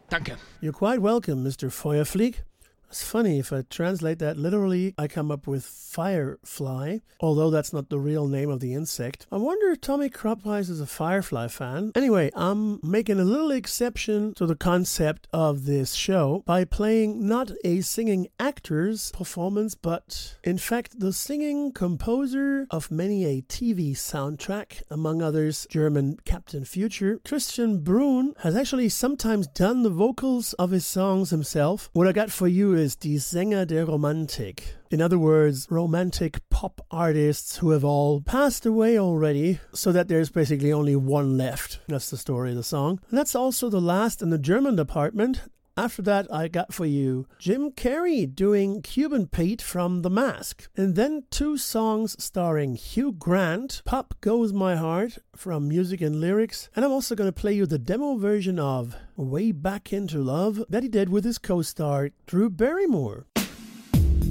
Danke. You're quite welcome, Mr. Feuerflieg. It's funny, if I translate that literally, I come up with firefly, although that's not the real name of the insect. I wonder if Tommy Kropweiss is a Firefly fan. Anyway, I'm making a little exception to the concept of this show by playing not a singing actor's performance, but in fact the singing composer of many a TV soundtrack, among others German Captain Future. Christian Brun has actually sometimes done the vocals of his songs himself. What I got for you is Die Sänger der Romantik. In other words, romantic pop artists who have all passed away already, so that there's basically only one left. That's the story of the song. And that's also the last in the German department. After that, I got for you Jim Carrey doing Cuban Pete from The Mask. And then 2 songs starring Hugh Grant, Pop Goes My Heart from Music and Lyrics. And I'm also going to play you the demo version of Way Back Into Love that he did with his co-star Drew Barrymore.